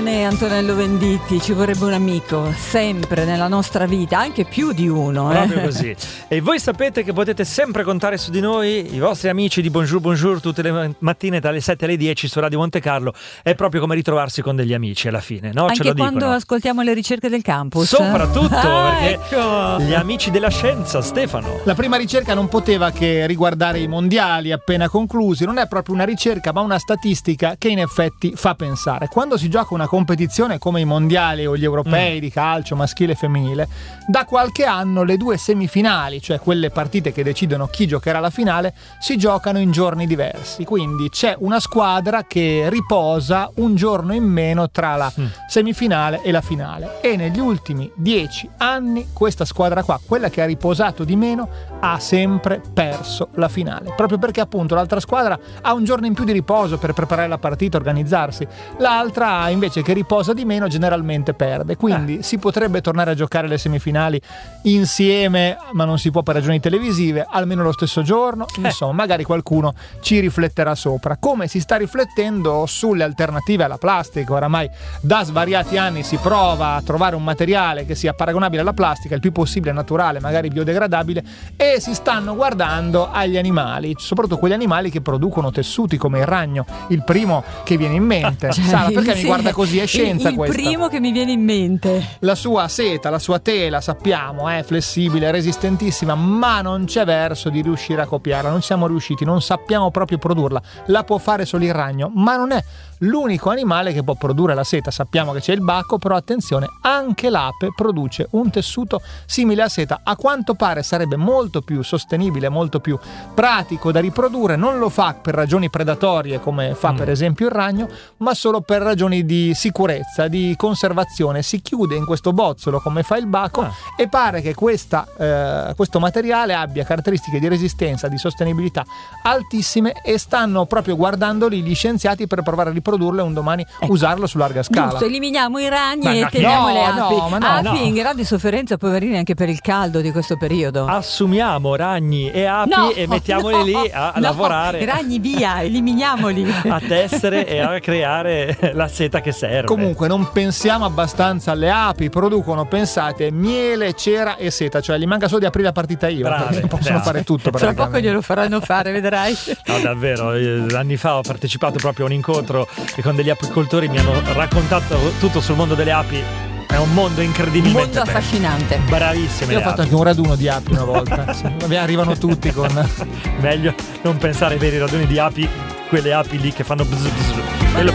ragione Antonello Venditti, ci vorrebbe un amico sempre nella nostra vita, anche più di uno. Proprio così. E voi sapete che potete sempre contare su di noi, i vostri amici di Bonjour Bonjour, tutte le mattine dalle 7 alle 10 su Radio Monte Carlo. È proprio come ritrovarsi con degli amici alla fine, no? Anche Ce lo quando dicono. ascoltiamo le ricerche del campus. Soprattutto perché ecco. gli amici della scienza, Stefano. La prima ricerca non poteva che riguardare i mondiali appena conclusi, non è proprio una ricerca ma una statistica che in effetti fa pensare. Quando si gioca una competizione come i mondiali o gli europei di calcio maschile e femminile, da qualche anno le due semifinali, cioè quelle partite che decidono chi giocherà la finale, si giocano in giorni diversi, quindi c'è una squadra che riposa un giorno in meno tra la semifinale e la finale, e negli ultimi 10 anni questa squadra qua, quella che ha riposato di meno, ha sempre perso la finale, proprio perché appunto l'altra squadra ha un giorno in più di riposo per preparare la partita, organizzarsi, l'altra invece che riposa di meno generalmente perde, quindi si potrebbe tornare a giocare le semifinali insieme, ma non si può per ragioni televisive, almeno lo stesso giorno, insomma magari qualcuno ci rifletterà sopra, come si sta riflettendo sulle alternative alla plastica. Oramai da svariati anni si prova a trovare un materiale che sia paragonabile alla plastica, il più possibile naturale, magari biodegradabile, e si stanno guardando agli animali, soprattutto quegli animali che producono tessuti come il ragno, il primo che viene in mente. Sara, perché mi guarda così? È scienza questa. Il primo che mi viene in mente. La sua seta, la sua tela, sappiamo, è flessibile, resistentissima, ma non c'è verso di riuscire a copiarla, non siamo riusciti, non sappiamo proprio produrla. La può fare solo il ragno, ma non è l'unico animale che può produrre la seta. Sappiamo che c'è il bacco, però attenzione, anche l'ape produce un tessuto simile a seta. A quanto pare sarebbe molto più sostenibile, molto più pratico da riprodurre. Non lo fa per ragioni predatorie come fa per esempio il ragno, ma solo per ragioni di sicurezza, di conservazione. Si chiude in questo bozzolo come fa il bacco e pare che questo materiale abbia caratteristiche di resistenza, di sostenibilità altissime, e stanno proprio guardando lì gli scienziati per provare a riprodurlo e un domani usarlo su larga scala. Giusto, eliminiamo i ragni e teniamo le api. Api in grado di sofferenza, poverini, anche per il caldo di questo periodo. Assumiamo ragni e api e mettiamoli lì a lavorare. Ragni via, eliminiamoli. A tessere e a creare la seta che serve. Comunque non pensiamo abbastanza alle api, producono, pensate, miele, cera e seta, cioè gli manca solo di aprire la partita IVA, perché possono fare tutto. Tra poco glielo faranno fare, vedrai. No, davvero, anni fa ho partecipato proprio a un incontro e con degli apicoltori mi hanno raccontato tutto sul mondo delle api. È un mondo incredibilmente mondo affascinante. Bravissime. Io ho fatto anche un raduno di api una volta. Arrivano tutti con. Meglio non pensare ai veri raduni di api, quelle api lì che fanno bzz bzz.